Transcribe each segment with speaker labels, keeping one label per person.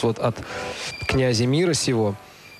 Speaker 1: вот от князя мира сего.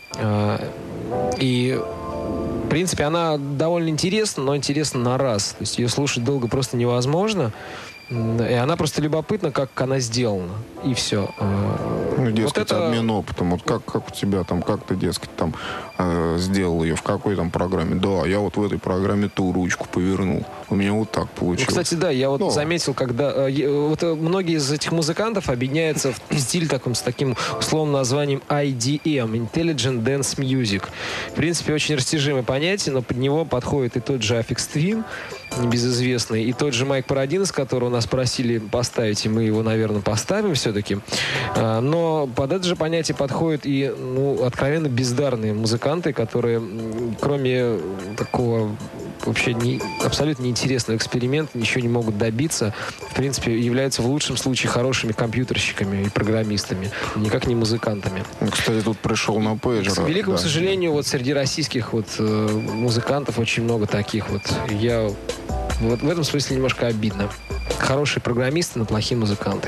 Speaker 1: И, в принципе, она довольно интересна, но интересна на раз. То есть ее слушать долго просто невозможно. И она просто любопытна, как она сделана. И все.
Speaker 2: Ну, дескать, вот это... обмен опытом. Вот как у тебя там, как ты, дескать, там сделал ее, в какой там программе? Да, я вот в этой программе ту ручку повернул. У меня вот так получилось.
Speaker 1: Ну, кстати, да, я вот заметил, когда... вот многие из этих музыкантов объединяются в стиль таком, с таким условным названием IDM, Intelligent Dance Music. В принципе, очень растяжимое понятие, но под него подходит и тот же Aphex Twin, небезызвестный, и тот же Майк Парадинос, которого нас просили поставить, и мы его, наверное, поставим все-таки. Но под это же понятие подходят и, откровенно бездарные музыканты, которые, кроме такого вообще абсолютно неинтересного эксперимента, ничего не могут добиться. В принципе, являются в лучшем случае хорошими компьютерщиками и программистами, никак не музыкантами.
Speaker 2: Кстати, тут пришел на пейджер.
Speaker 1: К великому сожалению, вот среди российских музыкантов очень много таких вот. Я вот в этом смысле немножко обидно. Хорошие программисты, но плохие музыканты.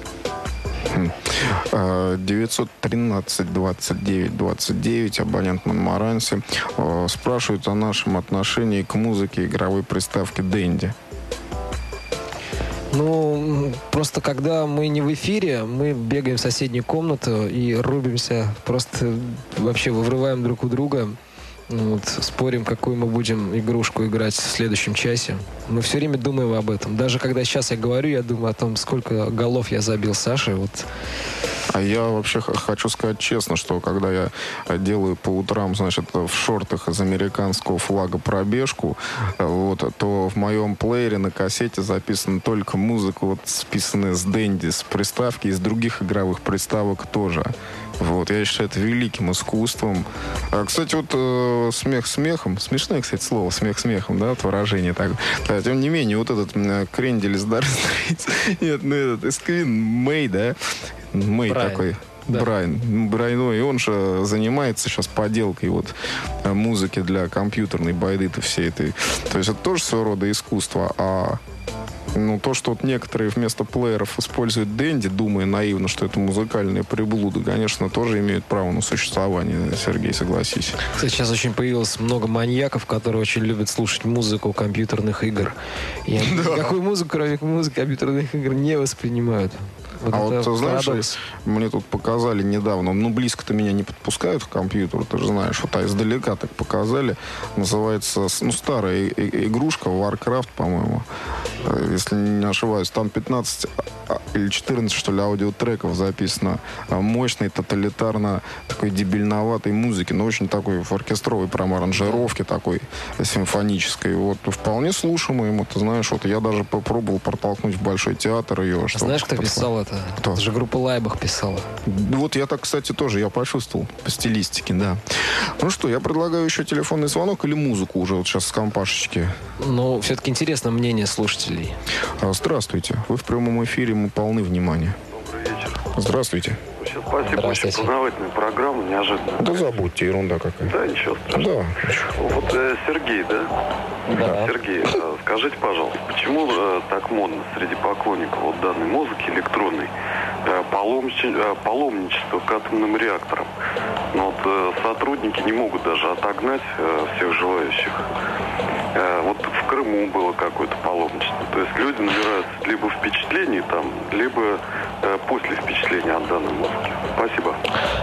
Speaker 2: 913-29-29, абонент Монмаранси, спрашивают о нашем отношении к музыке игровой приставки Dendy.
Speaker 1: Просто когда мы не в эфире, мы бегаем в соседнюю комнату и рубимся, просто вообще вырываем друг у друга. Спорим, какую мы будем игрушку играть в следующем часе. Мы все время думаем об этом. Даже когда сейчас я говорю, я думаю о том, сколько голов я забил Саше.
Speaker 2: А я вообще хочу сказать честно, что когда я делаю по утрам, значит, в шортах из американского флага пробежку, то в моем плеере на кассете записана только музыка, списанная с Dendy, с приставки, из других игровых приставок тоже. Я считаю это великим искусством. Кстати, смех смехом. Смешное, кстати, слово. Смех смехом, да, выражение так. Тем не менее, этот крендель из Dire Straits, этот из Queen, Мэй, да? Мэй такой. Да. Брайан. И он же занимается сейчас поделкой музыки для компьютерной байды-то всей этой. То есть это тоже своего рода искусство. То, что некоторые вместо плееров используют Dendy, думая наивно, что это музыкальные приблуды, конечно, тоже имеют право на существование, Сергей, согласись.
Speaker 1: Кстати, сейчас очень появилось много маньяков, которые очень любят слушать музыку компьютерных игр. И никакую музыку, кроме музыки компьютерных игр, не воспринимают.
Speaker 2: Знаешь, мне тут показали недавно, близко-то меня не подпускают к компьютеру, ты же знаешь, издалека так показали, называется, старая игрушка, Warcraft, по-моему, если не ошибаюсь, там 15 или 14, что ли, аудиотреков записано мощной, тоталитарно такой дебильноватой музыки, но очень такой в оркестровой прям аранжировке такой симфонической. Вполне слушаемый, ты знаешь, я даже попробовал протолкнуть в Большой театр ее.
Speaker 1: Знаешь, кто писал это?
Speaker 2: Кто?
Speaker 1: Это же группа Лайбах писала.
Speaker 2: Я так, кстати, тоже, я почувствовал по стилистике, да. Я предлагаю еще телефонный звонок или музыку уже сейчас с компашечки.
Speaker 1: Все-таки интересно мнение слушателей.
Speaker 2: Здравствуйте. Вы в прямом эфире, мы полны внимания.
Speaker 3: Добрый вечер.
Speaker 2: Здравствуйте.
Speaker 3: Спасибо, очень познавательная программа, неожиданно.
Speaker 2: Да забудьте, ерунда какая.
Speaker 3: Да, ничего страшного.
Speaker 2: Да.
Speaker 3: Сергей, да?
Speaker 1: Да.
Speaker 3: Сергей, скажите, пожалуйста, почему так модно среди поклонников данной музыки электронной паломничество к атомным реакторам? Сотрудники не могут даже отогнать всех желающих. В Крыму было какое-то паломничество. То есть люди набираются либо впечатлений там, либо после впечатления от данной музыки. Спасибо.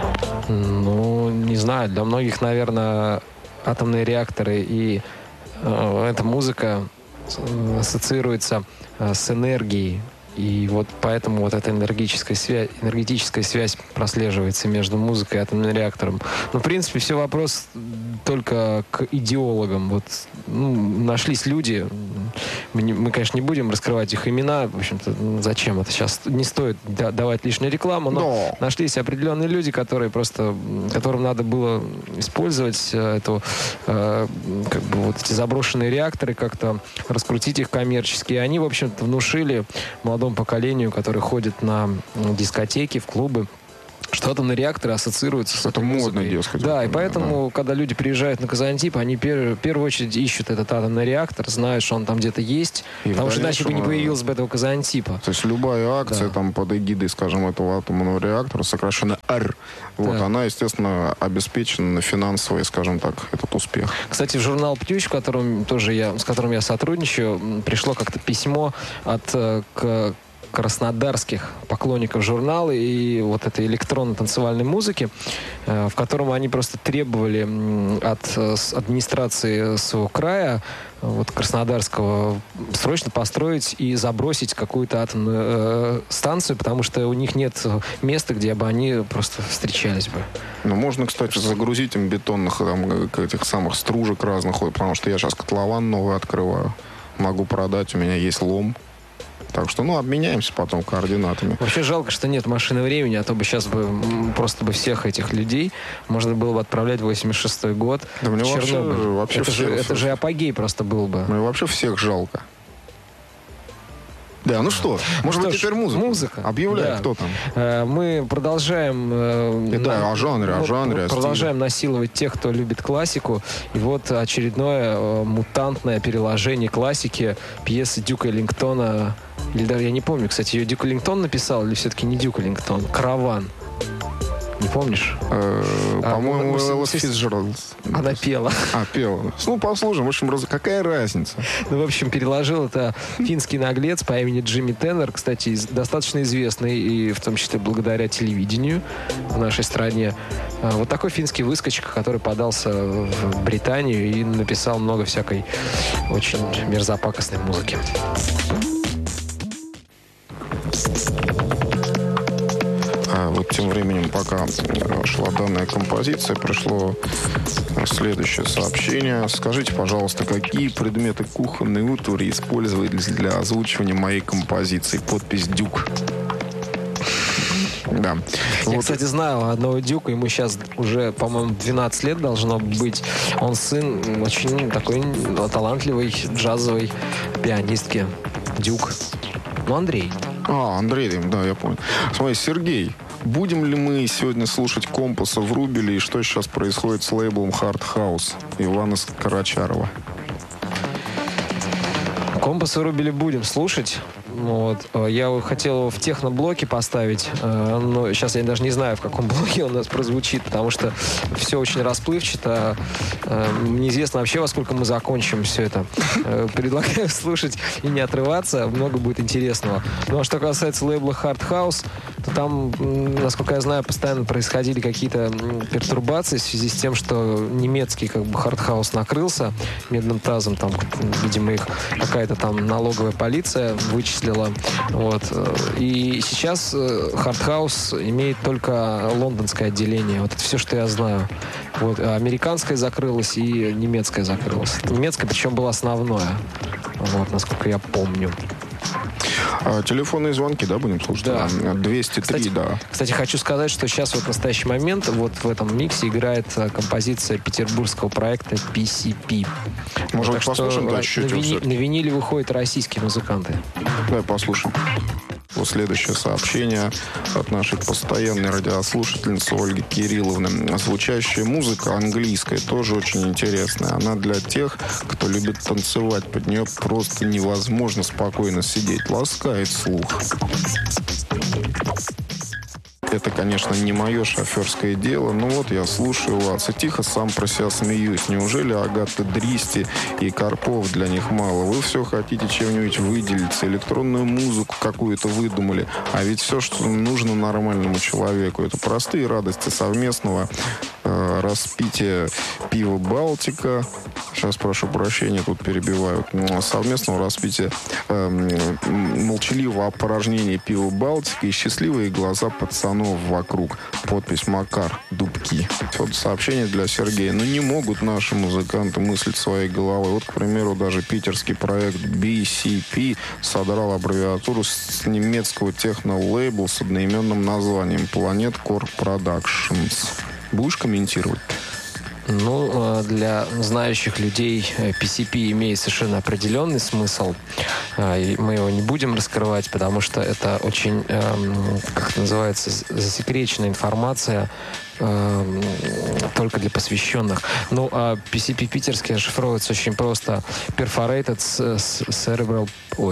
Speaker 1: Не знаю. Для многих, наверное, атомные реакторы и эта музыка ассоциируется с энергией. И поэтому эта энергетическая связь прослеживается между музыкой и атомным реактором. В принципе, все вопрос только к идеологам. Нашлись люди, мы, конечно, не будем раскрывать их имена, в общем-то, зачем это сейчас, не стоит давать лишнюю рекламу, но нашлись определенные люди, которым надо было использовать эти заброшенные реакторы, как-то раскрутить их коммерчески. И они, в общем-то, внушили молодому поколению, которое ходит на дискотеки, в клубы, что атомные реакторы ассоциируются с этой
Speaker 2: модно,
Speaker 1: музыкой.
Speaker 2: дескать.
Speaker 1: Да, и поэтому, когда люди приезжают на Казантип, они в первую очередь ищут этот атомный реактор, знают, что он там где-то есть, потому что иначе бы не появилось бы этого Казантипа.
Speaker 2: То есть любая акция там под эгидой, скажем, этого атомного реактора, сокращенно R, вот, она, естественно, обеспечена на финансовый, скажем так, этот успех.
Speaker 1: Кстати, в журнал «Птюч», с которым я сотрудничаю, пришло как-то письмо от краснодарских поклонников журнала и вот этой электронно-танцевальной музыки, в котором они просто требовали от администрации своего края, вот краснодарского, срочно построить и забросить какую-то атомную станцию, потому что у них нет места, где бы они просто встречались бы.
Speaker 2: Ну, можно, кстати, загрузить им бетонных этих самых стружек разных, потому что я сейчас котлован новый открываю. Могу продать, у меня есть лом. Так что, обменяемся потом координатами.
Speaker 1: Вообще жалко, что нет машины времени, а то бы сейчас просто всех этих людей можно было бы отправлять в 86-й год.
Speaker 2: Да мне вообще
Speaker 1: это же апогей просто был бы.
Speaker 2: Мне вообще всех жалко. Да, ну что, может быть, теперь музыка. Объявляй, да. Кто там.
Speaker 1: Мы продолжаем...
Speaker 2: о жанре.
Speaker 1: Продолжаем насиловать тех, кто любит классику. И вот очередное мутантное переложение классики пьесы Дюка Эллингтона. Или даже, я не помню, кстати, ее Дюк Эллингтон написал, или все-таки не Дюк Эллингтон? «Караван». Не помнишь?
Speaker 2: По-моему, Элла Фицджеральд.
Speaker 1: Она пела.
Speaker 2: Пела. Послушаем. В общем, какая разница?
Speaker 1: В общем, переложил это финский наглец по имени Джимми Теннер, кстати, достаточно известный, и в том числе благодаря телевидению в нашей стране. Вот такой финский выскочка, который подался в Британию и написал много всякой очень мерзопакостной музыки.
Speaker 2: Вот тем временем, пока шла данная композиция, пришло следующее сообщение. Скажите, пожалуйста, какие предметы кухонной утвари использовались для озвучивания моей композиции? Подпись «Дюк». Да.
Speaker 1: Я, кстати, знаю одного Дюка, ему сейчас уже, по-моему, 12 лет должно быть. Он сын очень такой талантливой джазовой пианистки. Дюк. Андрей.
Speaker 2: Андрей, да, я понял. Смотри, Сергей, будем ли мы сегодня слушать «Компаса» в Рубеле и что сейчас происходит с лейблом Hard House? Иван из Карачарова.
Speaker 1: «Компас» в Рубеле будем слушать. Вот. Я хотел его в техноблоке поставить, но сейчас я даже не знаю, в каком блоке он у нас прозвучит, потому что все очень расплывчато. Неизвестно вообще, во сколько мы закончим все это. Предлагаю слушать и не отрываться. Много будет интересного. Ну, а что касается лейбла Hard House, то там, насколько я знаю, постоянно происходили какие-то пертурбации в связи с тем, что немецкий Hard House накрылся медным тазом. Там, видимо, их какая-то там налоговая полиция вычислила. Вот. И сейчас Hard House имеет только лондонское отделение. Вот это все, что я знаю. Вот. Американское закрылось и немецкое закрылось. Немецкое, причем, было основное. Вот, насколько я помню.
Speaker 2: Телефонные звонки, да, будем слушать?
Speaker 1: Да.
Speaker 2: 203,
Speaker 1: кстати,
Speaker 2: да.
Speaker 1: Кстати, хочу сказать, что сейчас в настоящий момент вот в этом миксе играет композиция петербургского проекта PCP.
Speaker 2: Может, послушаем чуть-чуть?
Speaker 1: На виниле выходят российские музыканты.
Speaker 2: Давай послушаем. Вот следующее сообщение от нашей постоянной радиослушательницы Ольги Кирилловны. Звучащая музыка английская тоже очень интересная. Она для тех, кто любит танцевать. Под нее просто невозможно спокойно сидеть. Ласкает слух. Это, конечно, не мое шоферское дело, но вот я слушаю вас и тихо сам про себя смеюсь. Неужели Агаты Дристи и Карпов для них мало? Вы все хотите чем-нибудь выделиться, электронную музыку какую-то выдумали. А ведь все, что нужно нормальному человеку, это простые радости совместного распития пива «Балтика». Сейчас прошу прощения, тут перебиваю. Совместного распития молчаливого опорожнения пива «Балтика» и счастливые глаза пацанов вокруг. Подпись «Макар. Дубки». Вот сообщение для Сергея. Не могут наши музыканты мыслить своей головой. Вот, к примеру, даже питерский проект BCP содрал аббревиатуру с немецкого техно-лейбла с одноименным названием Planet Core Productions. Будешь комментировать?
Speaker 1: Ну, для знающих людей PCP имеет совершенно определенный смысл. И мы его не будем раскрывать, потому что это очень, как это называется, засекреченная информация только для посвященных. Ну, а PCP питерский расшифровывается очень просто. Perforated Cerebral...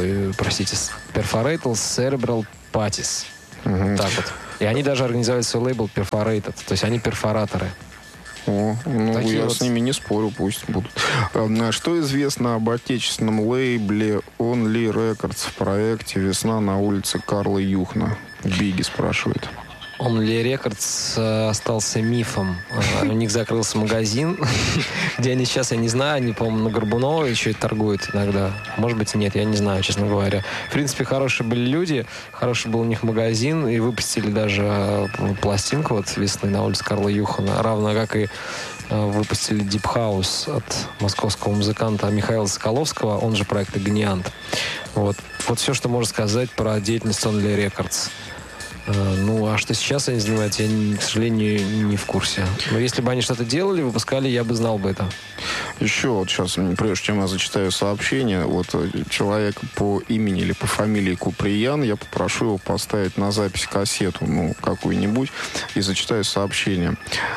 Speaker 1: Perforated Cerebral Patties. Так вот. И они даже организовали свой лейбл Perforated. То есть они перфораторы.
Speaker 2: Ну,
Speaker 1: такие
Speaker 2: я
Speaker 1: вот...
Speaker 2: с ними не спорю, пусть будут. Что известно об отечественном лейбле Only Records в проекте «Весна» на улице Карла Юхна? Биги спрашивает.
Speaker 1: Only Records остался мифом. У них закрылся магазин. Где они сейчас, я не знаю. Они, по-моему, на Горбунова еще и торгуют иногда. Может быть, и нет, я не знаю, честно говоря. В принципе, хорошие были люди. Хороший был у них магазин. И выпустили даже пластинку вот «Весны» на улице Карла Юхана. Равно как и выпустили Deep House от московского музыканта Михаила Соколовского, он же проекта «Гниант». Вот все, что можно сказать про деятельность Only Records. Ну, а что сейчас они занимаются, я, к сожалению, не в курсе. Но если бы они что-то делали, выпускали, я бы знал бы это.
Speaker 2: Еще вот сейчас, прежде чем я зачитаю сообщение, вот человек по имени или по фамилии Куприян, я попрошу его поставить на запись кассету, какую-нибудь, и зачитаю сообщение.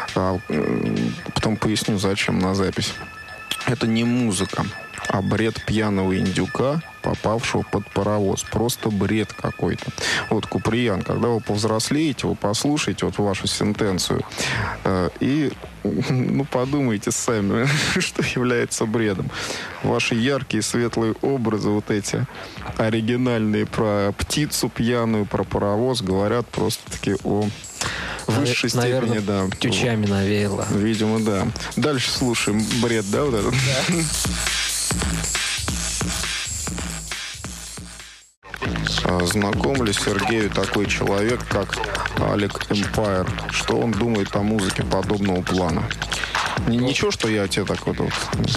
Speaker 2: Потом поясню, зачем на запись. Это не музыка, а бред пьяного индюка, попавшего под паровоз. Просто бред какой-то. Вот, Куприян, когда вы повзрослеете, вы послушаете вот вашу сентенцию и подумайте сами, что является бредом. Ваши яркие, светлые образы, вот эти оригинальные про птицу пьяную, про паровоз, говорят просто-таки о высшей степени, да.
Speaker 1: Птючами навеяло.
Speaker 2: Видимо, да. Дальше слушаем бред, да, вот этот? Да. Знаком ли Сергею такой человек, как Алек Эмпайр? Что он думает о музыке подобного плана? Ничего, что я тебе так вот...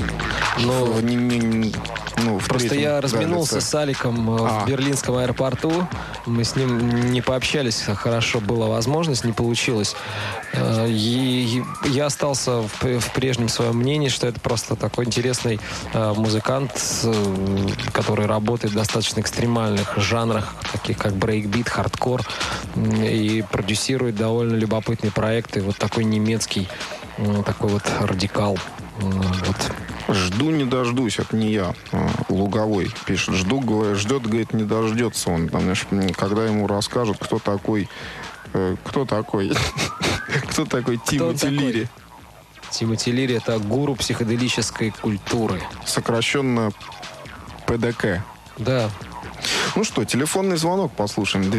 Speaker 1: Просто я разминулся с Аликом в берлинском аэропорту. Мы с ним не пообщались хорошо, была возможность, не получилось. И я остался в прежнем своем мнении, что это просто такой интересный музыкант, который работает в достаточно экстремальных жанрах, таких как брейкбит, хардкор, и продюсирует довольно любопытные проекты. Вот такой немецкий, такой вот радикал. Вот.
Speaker 2: Жду, не дождусь, это не я. Луговой пишет. Ждет, говорит, не дождется он. Там, знаешь, когда ему расскажут, кто такой Тимоти Лири.
Speaker 1: Тимоти Лири — это гуру психоделической культуры.
Speaker 2: Сокращенно ПДК.
Speaker 1: Да.
Speaker 2: Ну что, телефонный звонок послушаем.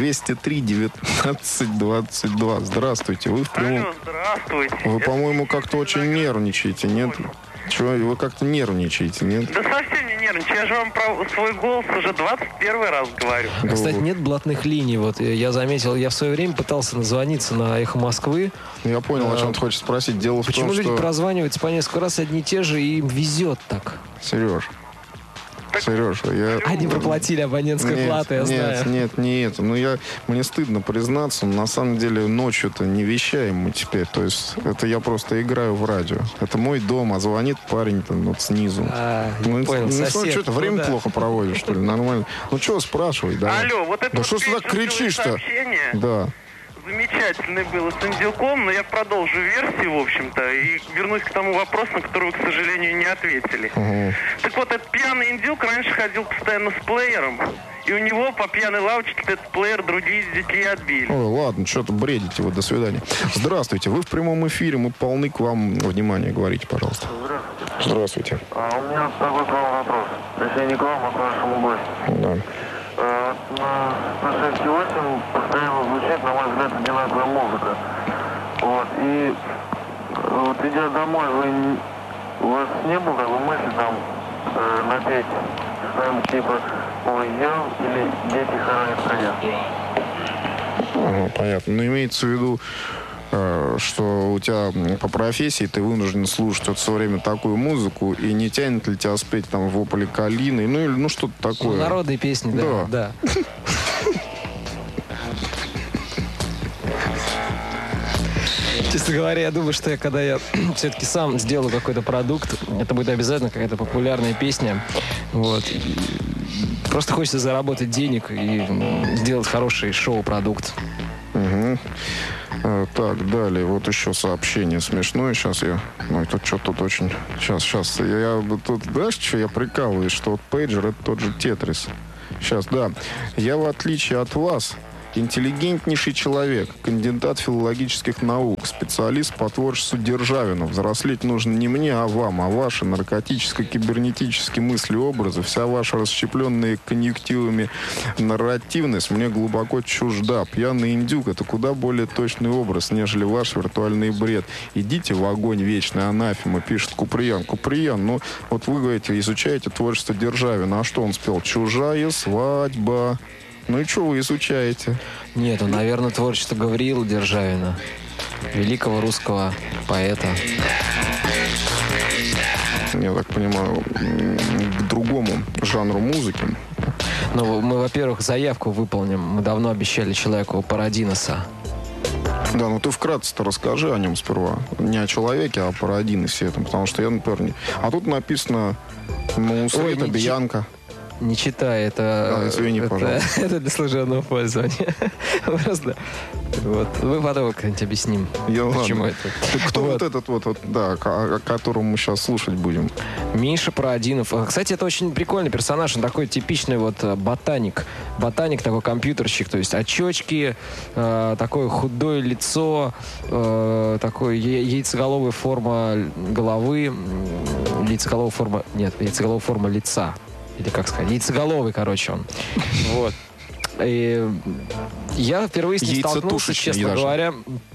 Speaker 2: 203-19-22. Здравствуйте. Вы в прямом...
Speaker 4: Алло, здравствуйте.
Speaker 2: Вы, по-моему, как-то очень нервничаете, нет? Чего, вы как-то нервничаете, нет?
Speaker 4: Да совсем не нервничаю. Я же вам про свой голос уже 21 раз говорю.
Speaker 1: Кстати, нет блатных линий. Вот я заметил, я в свое время пытался назвониться на «Эхо Москвы».
Speaker 2: Я понял, о чем ты хочешь спросить. Дело в том, что...
Speaker 1: Почему люди прозваниваются по несколько раз одни и те же, и им везет так?
Speaker 2: Сереж, я...
Speaker 1: Они проплатили абонентскую плату, я знаю.
Speaker 2: Нет, не это. Мне стыдно признаться, но на самом деле ночью-то не вещаем мы теперь. То есть это я просто играю в радио. Это мой дом, а звонит парень там вот снизу.
Speaker 1: Понял, сосед.
Speaker 2: Что ты время плохо проводишь, что ли? Нормально. Чего спрашивай, да?
Speaker 4: Алло, вот это
Speaker 2: да что ты так кричишь-то? Да.
Speaker 4: Замечательное было с индюком, но я продолжу версию, в общем-то, и вернусь к тому вопросу, на который вы, к сожалению, не ответили. Так вот, этот пьяный индюк раньше ходил постоянно с плеером, и у него по пьяной лавочке этот плеер другие детей отбили.
Speaker 2: Ой, ладно, что-то бредите вы, до свидания. Здравствуйте, вы в прямом эфире, мы полны к вам внимания, говорите, пожалуйста. Здравствуйте.
Speaker 5: У меня с тобой к вам вопрос. Точнее, не к вам, а к вашему гостю.
Speaker 2: Да.
Speaker 5: На 6,8 постоянно звучит, на мой взгляд, одинаковая музыка. Вот. И вот идя домой, у вас не было как бы мысли там напеть что-нибудь типа «Ой, я» или «Дети хоронят коня».
Speaker 2: Понятно. Но имеется в виду, что у тебя по профессии ты вынужден слушать вот все время такую музыку, и не тянет ли тебя спеть там «Вопль калины», или что-то такое.
Speaker 1: Народные песни, да. Честно говоря, я думаю, что когда я все-таки сам сделаю какой-то продукт, это будет обязательно какая-то популярная песня. Вот. Просто хочется заработать денег и сделать хороший шоу-продукт.
Speaker 2: Угу. Так, далее. Вот еще сообщение смешное. Сейчас я... Ну, это что тут очень... Сейчас. Я тут, знаешь, что я прикалываюсь? Что вот пейджер — это тот же Тетрис. Сейчас, да. Я, в отличие от вас, интеллигентнейший человек, кандидат филологических наук, специалист по творчеству Державина. Взрослеть нужно не мне, а вам. А ваши наркотическо-кибернетические мысли, образы, вся ваша расщепленная конъюнктивами нарративность мне глубоко чужда. Пьяный индюк — это куда более точный образ, нежели ваш виртуальный бред. Идите в огонь вечный, анафема, пишет Куприян. Куприян, ну, вот вы говорите, изучаете творчество Державина. А что он спел? «Чужая свадьба». Ну и что вы изучаете?
Speaker 1: Нет, наверное, творчество Гавриила Державина, великого русского поэта.
Speaker 2: Я так понимаю, к другому жанру музыки.
Speaker 1: Ну, мы, во-первых, заявку выполним. Мы давно обещали человеку Парадиноса.
Speaker 2: Да, ну ты вкратце-то расскажи о нем сперва. Не о человеке, а о Парадиносе этом. Потому что я, например, не... А тут написано, ну, Света Бьянка.
Speaker 1: Не читай, это...
Speaker 2: Извини, пожалуйста.
Speaker 1: Это для служебного пользования. Просто... Вот. Мы потом как-нибудь объясним, почему это.
Speaker 2: Кто вот этот вот, да, о котором мы сейчас слушать будем?
Speaker 1: Миша Парадинов. Кстати, это очень прикольный персонаж. Он такой типичный вот ботаник. Ботаник, такой компьютерщик. То есть очечки, такое худое лицо, такой яйцеголовая форма головы, яйцеголовая форма лица. Или как сказать, яйцеголовый, короче, он. Вот. И я впервые с ним столкнулся, честно говоря,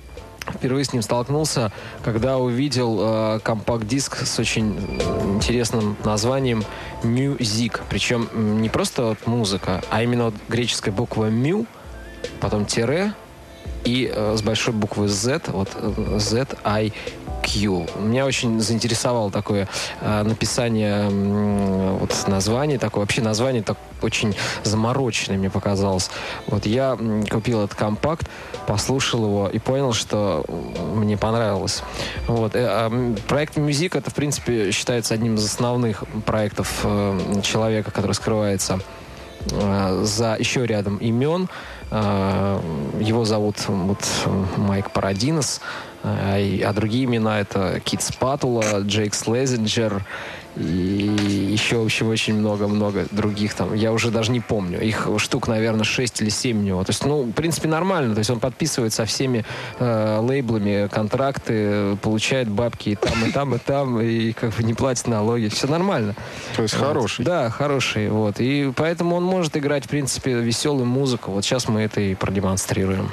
Speaker 1: когда увидел компакт-диск с очень интересным названием «Music». Причем не просто вот музыка, а именно вот греческая буква «мю», потом тире и с большой буквы «Z», вот «Z-I». Меня очень заинтересовало такое написание вот названия, такое вообще название так очень замороченное мне показалось. Вот я купил этот компакт, послушал его и понял, что мне понравилось. Вот. Проект Music — это, в принципе, считается одним из основных проектов человека, который скрывается за еще рядом имен. Его зовут вот Майк Парадинос, а другие имена — это Кит Спатула, Джейк Слезинджер и еще, в общем, очень много-много других там. Я уже даже не помню. Их штук, наверное, 6 или 7 у него. То есть, ну, в принципе, нормально. То есть он подписывает со всеми лейблами контракты, получает бабки и там, и там, и там, и как бы не платит налоги. Все нормально.
Speaker 2: То есть вот. Хороший.
Speaker 1: Да, хороший. Вот. И поэтому он может играть, в принципе, веселую музыку. Вот сейчас мы это и продемонстрируем.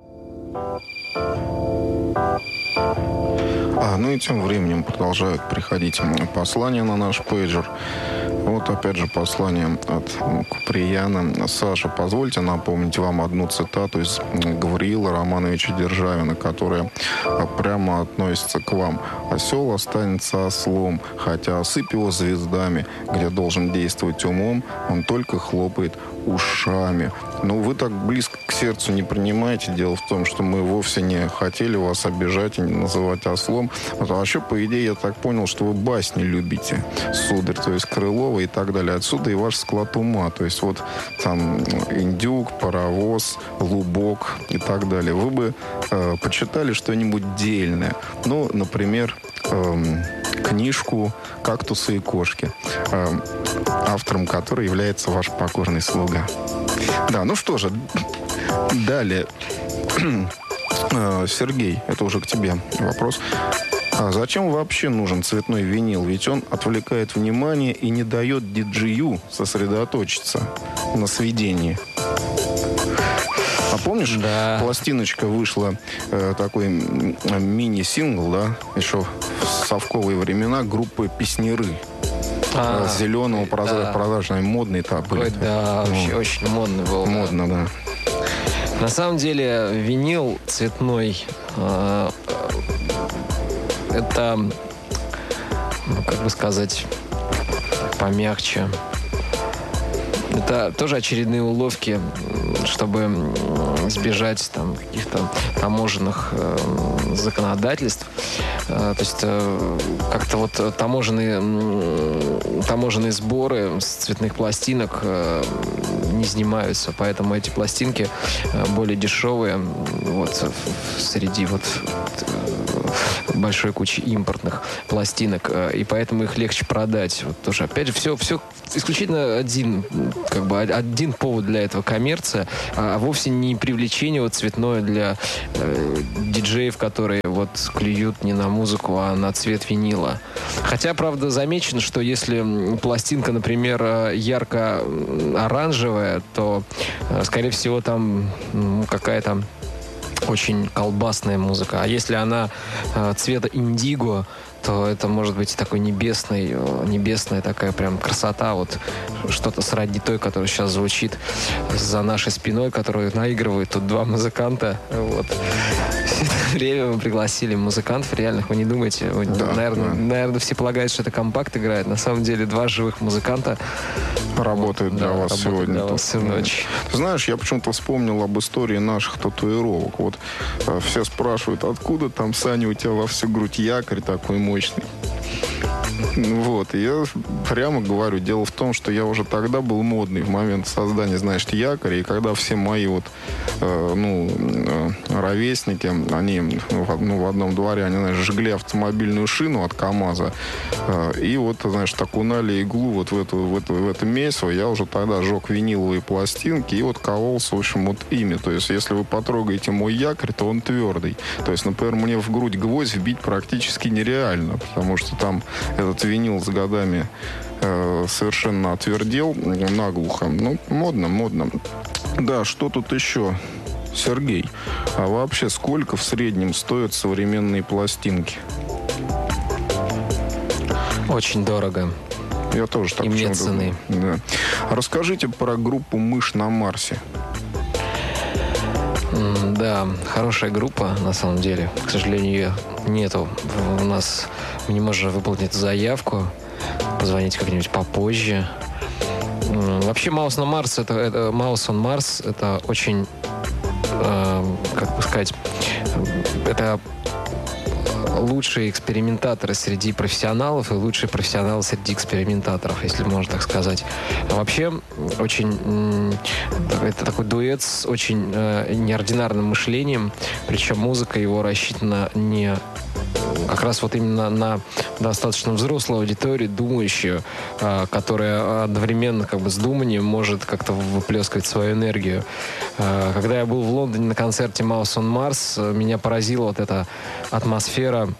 Speaker 2: Ну и тем временем продолжают приходить послания на наш пейджер. Вот опять же послание от Куприяна. Саша, позвольте напомнить вам одну цитату из Гавриила Романовича Державина, которая прямо относится к вам. «Осел останется ослом, хотя осыпь его звездами, где должен действовать умом, он только хлопает ушами». Ну, вы так близко к сердцу не принимаете. Дело в том, что мы вовсе не хотели вас обижать и не называть ослом. Вот, а вообще, по идее, я так понял, что вы басни любите, сударь, то есть Крылова и так далее. Отсюда и ваш склад ума. То есть вот там индюк, паровоз, лубок и так далее. Вы бы почитали что-нибудь дельное. Ну, например, книжку «Кактусы и кошки», автором которой является ваш покорный слуга. Да, ну что же, далее. Сергей, это уже к тебе вопрос. Зачем вообще нужен цветной винил? Ведь он отвлекает внимание и не дает диджею сосредоточиться на сведении. А помнишь, да, пластиночка вышла, такой мини-сингл, да, еще в совковые времена, группы «Песняры». Зеленого, прозрачного, модный этап.
Speaker 1: Да, вообще очень модный был.
Speaker 2: Модно, да.
Speaker 1: На самом деле винил цветной это, ну, как бы сказать, помягче. Это тоже очередные уловки, чтобы избежать там каких-то таможенных законодательств. То есть как-то вот таможенные сборы с цветных пластинок не снимаются, поэтому эти пластинки более дешевые вот среди вот большой кучи импортных пластинок, и поэтому их легче продать. Вот тоже, опять же, все исключительно один повод для этого — коммерция, а вовсе не привлечение вот цветное для диджеев, которые вот клюют не на музыку, а на цвет винила. Хотя, правда, замечено, что если пластинка, например, ярко-оранжевая, то, скорее всего, там какая-то очень колбасная музыка. А если она цвета индиго, то это может быть такой небесная такая прям красота, вот что-то сродни той, которая сейчас звучит за нашей спиной, которую наигрывают тут два музыканта. Вот. Все это время мы пригласили музыкантов реальных. Вы не думайте, наверное, все полагают, что это компакт играет. На самом деле два живых музыканта
Speaker 2: работают для вас сегодня.
Speaker 1: Для вас всю ночь.
Speaker 2: Ты знаешь, я почему-то вспомнил об истории наших татуировок. Вот все спрашивают, откуда там, Саня, у тебя во всю грудь якорь такой мощный. Вот, и я прямо говорю, дело в том, что я уже тогда был модный в момент создания, значит, якоря, и когда все мои вот, ровесники, они, в одном дворе, они, знаешь, жгли автомобильную шину от КамАЗа, и вот, знаешь, окунали иглу вот в это месиво, я уже тогда жег виниловые пластинки и вот кололся, в общем, вот ими, то есть, если вы потрогаете мой якорь, то он твердый, то есть, например, мне в грудь гвоздь вбить практически нереально, потому что там этот винил с годами совершенно отвердел наглухо. Ну, модно. Да, что тут еще? Сергей, а вообще сколько в среднем стоят современные пластинки?
Speaker 1: Очень дорого.
Speaker 2: Я тоже так.
Speaker 1: И мне цены.
Speaker 2: Да. Расскажите про группу «Мышь на Марсе».
Speaker 1: Да, хорошая группа, на самом деле. К сожалению, ее нету. У нас мы не можем выполнить заявку, позвонить как-нибудь попозже. Вообще, Mouse on Mars это очень, как бы сказать, это лучшие экспериментаторы среди профессионалов и лучшие профессионалы среди экспериментаторов, если можно так сказать. А вообще, очень это такой дуэт с очень неординарным мышлением, причем музыка его рассчитана не как раз вот именно на достаточно взрослую аудиторию, думающую, которая одновременно как бы с думанием может как-то выплескивать свою энергию. Когда я был в Лондоне на концерте Mouse on Mars, меня поразила вот эта атмосфера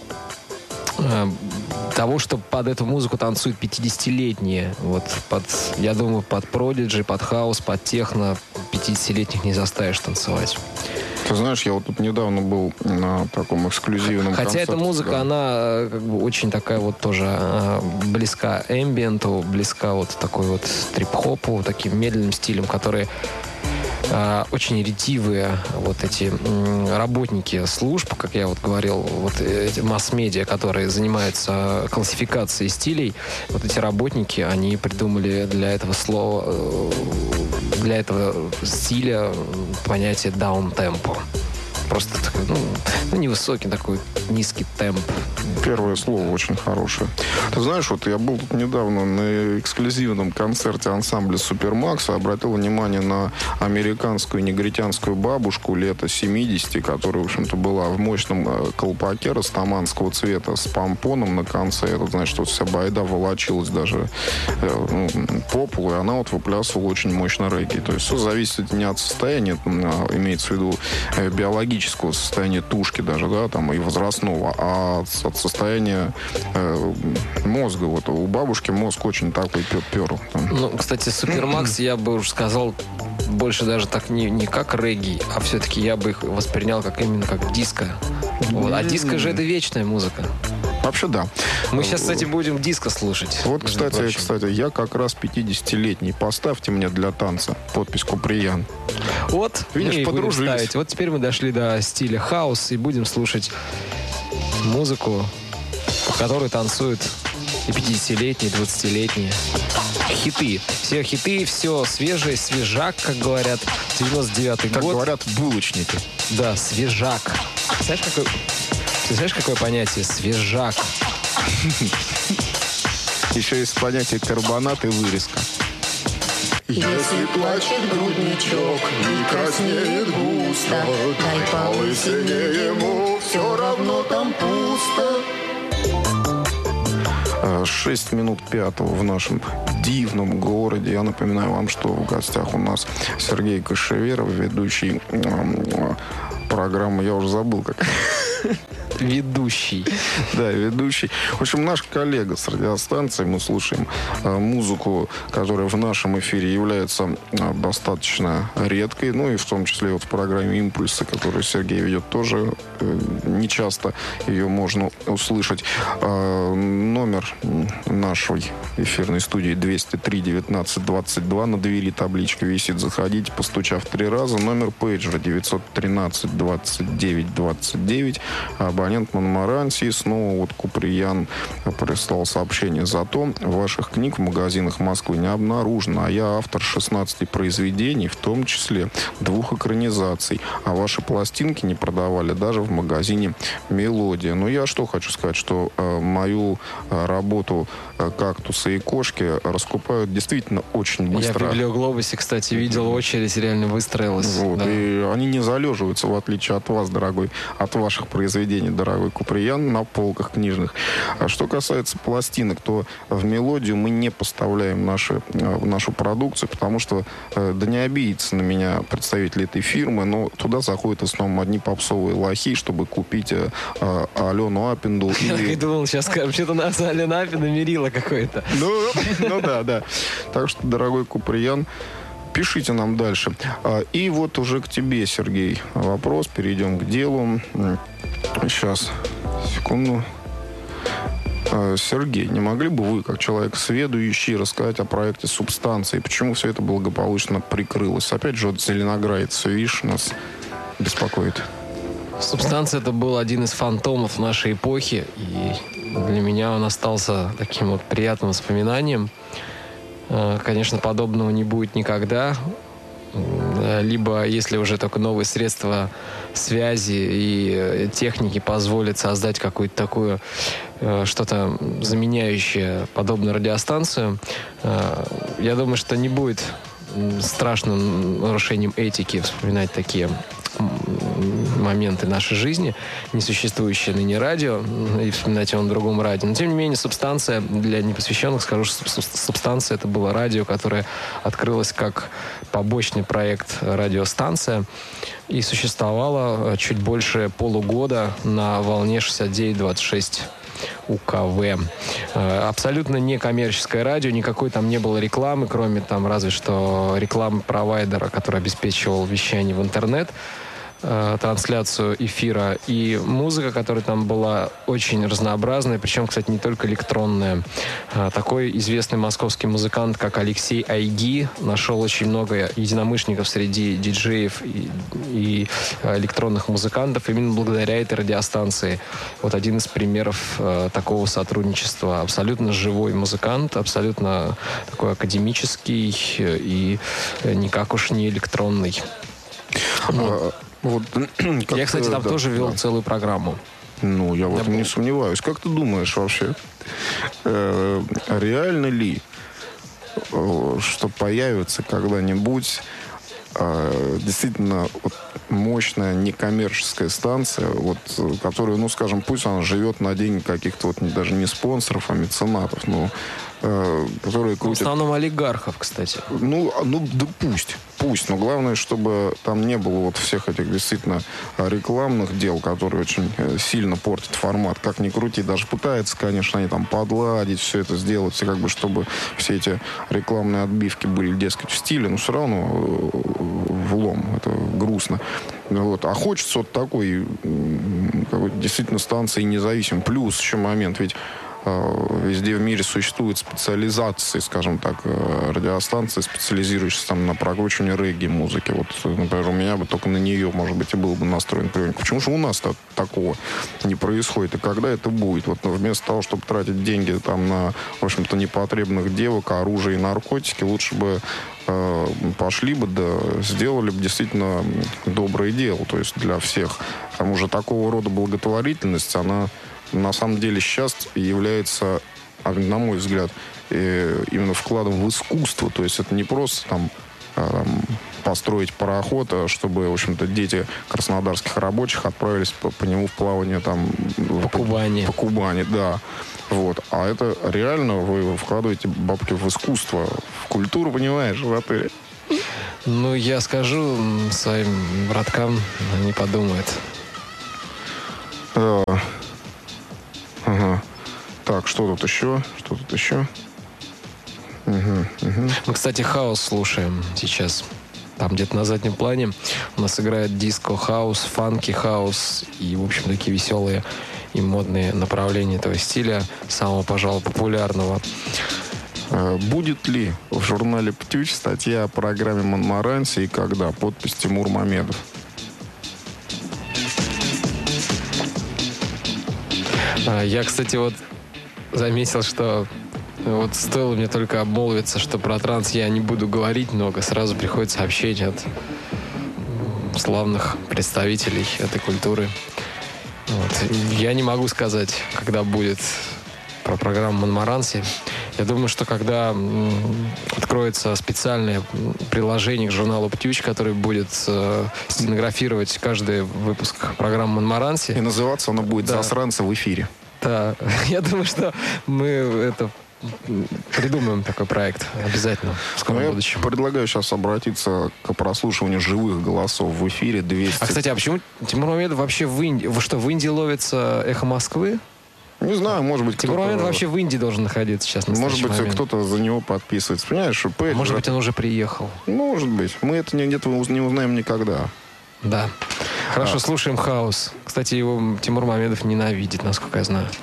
Speaker 1: того, что под эту музыку танцуют 50-летние. Вот я думаю, под Prodigy, под хаус, под техно 50-летних не заставишь танцевать.
Speaker 2: Ты знаешь, я вот тут недавно был на таком эксклюзивном концерте.
Speaker 1: Хотя эта музыка, она как бы очень такая вот тоже близка эмбиенту, близка вот такой вот трип-хопу, таким медленным стилем, которые очень ретивые вот эти работники служб, как я вот говорил, вот эти масс-медиа, которые занимаются классификацией стилей, вот эти работники, они придумали для этого слова, для этого стиля понятие даун-темпо. Просто невысокий такой низкий темп.
Speaker 2: Первое слово очень хорошее. Ты знаешь, вот я был тут недавно на эксклюзивном концерте ансамбля «Супермакс», обратил внимание на американскую негритянскую бабушку лета 70, которая, в общем-то, была в мощном колпаке растаманского цвета с помпоном на конце. Это, значит, вот вся байда волочилась даже по полу, и она вот выплясывала очень мощно регги. То есть все зависит не от состояния, имеется в виду биологического состояния тушки даже, да, там, и возрастного, а от состояния мозга. Вот у бабушки мозг очень такой пёр.
Speaker 1: Ну, кстати, Супермакс, я бы уже сказал, больше даже так не как регги, а все-таки я бы их воспринял именно как диско. Вот. А диско же это вечная музыка.
Speaker 2: Вообще, да.
Speaker 1: Мы сейчас, кстати, будем диско слушать.
Speaker 2: Вот, кстати, я как раз 50-летний. Поставьте мне для танца подпись «Куприян».
Speaker 1: Вот,
Speaker 2: видишь, подружились.
Speaker 1: Вот теперь мы дошли до стиля хаус и будем слушать музыку, по которой танцуют И 50-летние, и 20-летние. Хиты. Все хиты, все свежее, свежак, как говорят. 99-й
Speaker 2: Как
Speaker 1: год.
Speaker 2: говорят булочники.
Speaker 1: Да, свежак. Ты знаешь, какое понятие? Свежак.
Speaker 2: Еще есть понятие карбонат и вырезка.
Speaker 6: Если плачет грудничок и краснеет густо, дай полысине ему, все равно там пусто.
Speaker 2: 6 минут 5 в нашем дивном городе. Я напоминаю вам, что в гостях у нас Сергей Кошеверов, ведущий программы, я уже забыл, как...
Speaker 1: Ведущий.
Speaker 2: Да, ведущий. В общем, наш коллега с радиостанции. Мы слушаем музыку, которая в нашем эфире является достаточно редкой. Ну и в том числе вот в программе «Импульсы», которую Сергей ведет, тоже нечасто ее можно услышать. Номер нашей эфирной студии 203-19-22. На двери табличка висит. Заходите, постучав 3 раза. Номер пейджера 913-29-29. Абонент Монмаранси. Снова вот Куприян прислал сообщение. Зато ваших книг в магазинах Москвы не обнаружено. А я автор 16 произведений, в том числе 2 экранизаций. А ваши пластинки не продавали даже в магазине «Мелодия». Но я что хочу сказать, что мою работу «Кактусы и кошки» раскупают действительно очень быстро.
Speaker 1: Я в «Библиоглобусе», кстати, видел, очередь реально выстроилась.
Speaker 2: Вот,
Speaker 1: да.
Speaker 2: И они не залеживаются, в отличие от вас, дорогой, от ваших произведений, дорогой Куприян, на полках книжных. А что касается пластинок, то в «Мелодию» мы не поставляем нашу продукцию, потому что, да не обидится на меня представители этой фирмы, но туда заходят в основном одни попсовые лохи, чтобы купить Алену Аппенду.
Speaker 1: Я думал, сейчас скажем, что-то нас Алена Аппина мерила какое-то.
Speaker 2: Ну да. Так что, дорогой Куприян, пишите нам дальше. И вот уже к тебе, Сергей, вопрос. Перейдем к делу. Сейчас, секунду. Сергей, не могли бы вы, как человек сведущий, рассказать о проекте «Субстанции»? Почему все это благополучно прикрылось? Опять же, вот зеленоградец, видишь, нас беспокоит.
Speaker 1: «Субстанция» — это был один из фантомов нашей эпохи, и для меня он остался таким вот приятным воспоминанием. Конечно, подобного не будет никогда. Либо, если уже только новые средства связи и техники позволят создать какую-то такую что-то заменяющее подобную радиостанцию, я думаю, что не будет страшным нарушением этики вспоминать такие моменты нашей жизни, несуществующее ныне радио, и вспоминать его на другом радио. Но, тем не менее, «Субстанция», для непосвященных скажу, что «Субстанция» — это было радио, которое открылось как побочный проект «Радиостанция» и существовало чуть больше полугода на волне 69-26 УКВ. Абсолютно некоммерческое радио, никакой там не было рекламы, кроме там разве что рекламы провайдера, который обеспечивал вещание в интернет, трансляцию эфира, и музыка, которая там была, очень разнообразная, причем, кстати, не только электронная. Такой известный московский музыкант, как Алексей Айги, нашел очень много единомышленников среди диджеев и электронных музыкантов именно благодаря этой радиостанции. Вот один из примеров такого сотрудничества. Абсолютно живой музыкант, абсолютно такой академический и никак уж не электронный.
Speaker 2: Вот,
Speaker 1: я, кстати, там тоже вел целую программу.
Speaker 2: Ну, я в этом не сомневаюсь. Как ты думаешь вообще, реально ли, что появится когда-нибудь действительно вот мощная некоммерческая станция, вот, которая, ну, скажем, пусть она живет на деньги каких-то вот даже не спонсоров, а меценатов, но которые крутят...
Speaker 1: В основном олигархов, кстати.
Speaker 2: Ну, да пусть. Но главное, чтобы там не было вот всех этих действительно рекламных дел, которые очень сильно портят формат. Как ни крути, даже пытаются, конечно, они там подладить, все это сделать, как бы, чтобы все эти рекламные отбивки были, дескать, в стиле, но все равно влом. Это грустно. Вот. А хочется вот такой действительно станции независимой. Плюс еще момент, ведь везде в мире существуют специализации, скажем так, радиостанции, специализирующиеся там на прокручивании регги-музыки. Вот, например, у меня бы только на нее, может быть, и был бы настроен приемник. Почему же у нас-то такого не происходит? И когда это будет? Вот вместо того, чтобы тратить деньги там на, в общем-то, непотребных девок, оружие и наркотики, лучше бы пошли бы, да, сделали бы действительно доброе дело, то есть для всех. К тому же такого рода благотворительность, она на самом деле сейчас является, на мой взгляд, именно вкладом в искусство. То есть это не просто там построить пароход, чтобы, в общем-то, дети краснодарских рабочих отправились по нему в плавание там
Speaker 1: по Кубани.
Speaker 2: По Кубани, да. Вот. А это реально вы вкладываете бабки в искусство, в культуру, понимаешь, в отеле.
Speaker 1: Ну, я скажу своим браткам, они подумают.
Speaker 2: Ага. Так, что тут еще?
Speaker 1: Мы, кстати, хаус слушаем сейчас. Там где-то на заднем плане у нас играет диско-хаус, фанки-хаус и, в общем, такие веселые и модные направления этого стиля, самого, пожалуй, популярного.
Speaker 2: Будет ли в журнале «Птюч» статья о программе Монмаранси и когда? Подпись Тимур Мамедов.
Speaker 1: Я, кстати, вот заметил, что вот стоило мне только обмолвиться, что про транс я не буду говорить много, сразу приходит сообщение от славных представителей этой культуры. Вот. Я не могу сказать, когда будет про программу Монмаранси. Я думаю, что когда откроется специальное приложение к журналу «Птюч», который будет стенографировать каждый выпуск программы Монмаранси.
Speaker 2: И называться оно будет «Засранцы в эфире».
Speaker 1: Да, я думаю, что мы это придумаем такой проект обязательно в скором будущем.
Speaker 2: Я предлагаю сейчас обратиться к прослушиванию живых голосов в эфире 200.
Speaker 1: А, кстати, а почему Тимур Мамедов вообще в Индии? В Индии ловится «Эхо Москвы»?
Speaker 2: Не знаю, может быть,
Speaker 1: Тимур Мамедов вообще в Индии должен находиться сейчас.
Speaker 2: Может быть, кто-то за него подписывается. Понимаешь,
Speaker 1: может быть, он уже приехал.
Speaker 2: Может быть. Мы это где-то не узнаем никогда.
Speaker 1: Да. Хорошо, слушаем хаус. Кстати, его Тимур Мамедов ненавидит, насколько я знаю.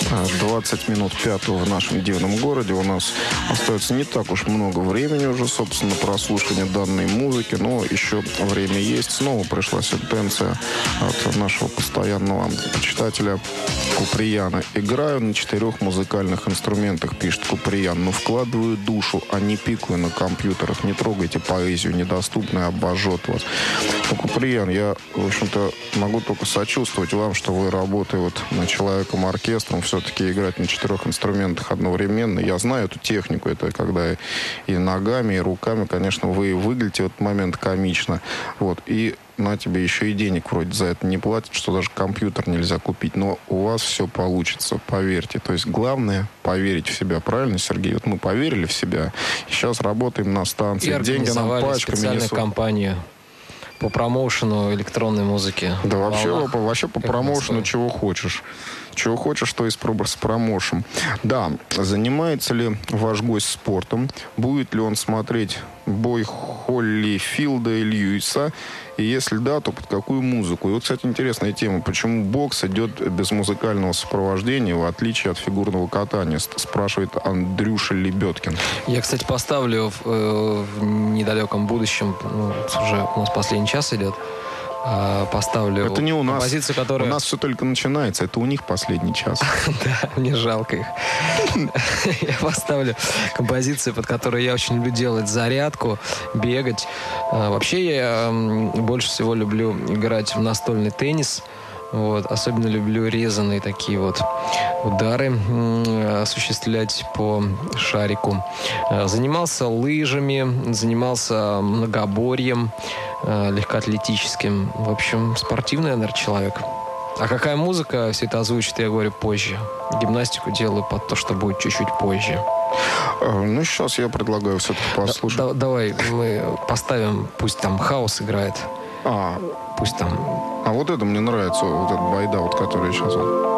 Speaker 2: 20 минут 5 в нашем дивном городе. У нас остается не так уж много времени уже, собственно, прослушивания данной музыки, но еще время есть. Снова пришла сентенция от нашего постоянного почитателя Куприяна. «Играю на 4 музыкальных инструментах», пишет Куприян, «но вкладываю душу, а не пикаю на компьютерах. Не трогайте поэзию, недоступная обожжет вас». Ну, Куприян, я, в общем-то, могу только сочувствовать вам, что вы, работая вот над человеком-оркестром, все-таки играть на 4 инструментах одновременно. Я знаю эту технику. Это когда и ногами, и руками, конечно, вы выглядите в этот момент комично. Вот. И на тебе еще и денег вроде за это не платят, что даже компьютер нельзя купить. Но у вас все получится, поверьте. То есть главное поверить в себя. Правильно, Сергей? Вот мы поверили в себя. И сейчас работаем на станции.
Speaker 1: И
Speaker 2: деньги нам пачками
Speaker 1: специальную
Speaker 2: несут.
Speaker 1: Компанию по промоушену электронной музыки.
Speaker 2: Да, вообще по промоушену чего хочешь. Чего хочешь, то и с промоушем. Да, занимается ли ваш гость спортом? Будет ли он смотреть бой Холлифилда и Льюиса? И если да, то под какую музыку? И вот, кстати, интересная тема. Почему бокс идет без музыкального сопровождения, в отличие от фигурного катания? Спрашивает Андрюша Лебедкин.
Speaker 1: Я, кстати, поставлю в недалеком будущем, уже у нас последний час идет, поставлю
Speaker 2: это не у нас.
Speaker 1: Композицию, которая...
Speaker 2: У нас все только начинается. Это у них последний час.
Speaker 1: Да, мне жалко их. Я поставлю композицию, под которую я очень люблю делать зарядку, бегать. Вообще я больше всего люблю играть в настольный теннис. Вот. Особенно люблю резаные такие вот удары осуществлять по шарику. Занимался лыжами, занимался многоборьем, легкоатлетическим. В общем, спортивный, наверное, человек. А какая музыка все это озвучит, я говорю позже. Гимнастику делаю под то, что будет чуть-чуть позже.
Speaker 2: Ну, сейчас я предлагаю все-таки послушать.
Speaker 1: Давай мы поставим, пусть там хаус играет. Пусть там...
Speaker 2: А вот это мне нравится, вот этот байда, вот который сейчас...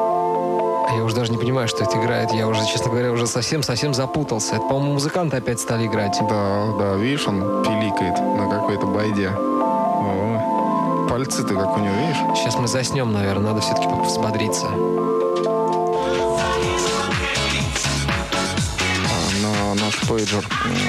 Speaker 1: Я уже даже не понимаю, что это играет. Я уже, честно говоря, уже совсем запутался. Это, по-моему, музыканты опять стали играть.
Speaker 2: Да, видишь, он пиликает на какой-то байде. О, пальцы-то как у него, видишь?
Speaker 1: Сейчас мы заснем, наверное. Надо все-таки взбодриться.
Speaker 2: пейджер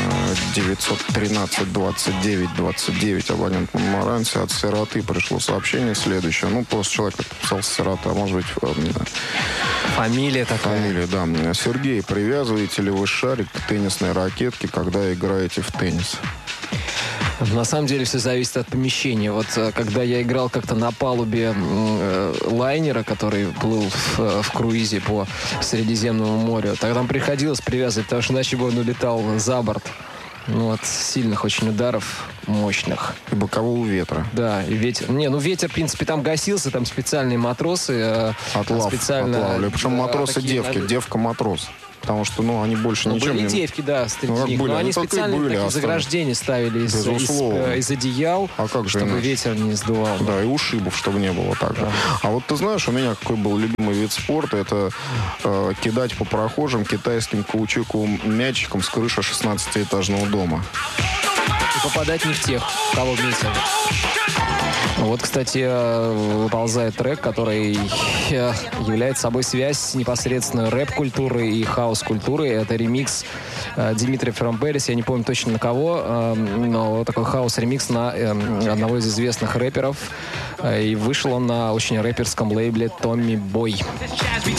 Speaker 2: 913-29-29, абонент Монмаранси. От сироты пришло сообщение следующее. Ну, просто человек подписался сирота, может быть,
Speaker 1: Фамилия такая.
Speaker 2: фамилия, да. Сергей, привязываете ли вы шарик к теннисной ракетке, когда играете в теннис?
Speaker 1: На самом деле все зависит от помещения. Вот когда я играл как-то на палубе лайнера, который плыл в круизе по Средиземному морю, тогда нам приходилось привязывать, потому что иначе бы он улетал за борт. Ну, от сильных очень ударов, мощных.
Speaker 2: И бокового ветра.
Speaker 1: Да, и ветер. Ветер, в принципе, там гасился, там специальные матросы.
Speaker 2: Отлавливали. Причем матросы девки, девка-матрос. Потому что, они больше ничем
Speaker 1: были
Speaker 2: не...
Speaker 1: девки, да, среди них.
Speaker 2: были,
Speaker 1: Но они специально такие заграждения ставили из одеял,
Speaker 2: а как же
Speaker 1: чтобы
Speaker 2: иначе?
Speaker 1: ветер не сдувал.
Speaker 2: Да, и ушибов, чтобы не было так. Да. А вот ты знаешь, у меня какой был любимый вид спорта, это кидать по прохожим китайским каучуковым мячиком с крыши 16-этажного дома.
Speaker 1: И попадать не в тех, кого метил. Вот, кстати, выползает трек, который является собой связь непосредственно рэп-культуры и хаус-культуры. Это ремикс Димитри From Paris, я не помню точно на кого, но такой хаус-ремикс на одного из известных рэперов. И вышел он на очень рэперском лейбле Tommy Boy.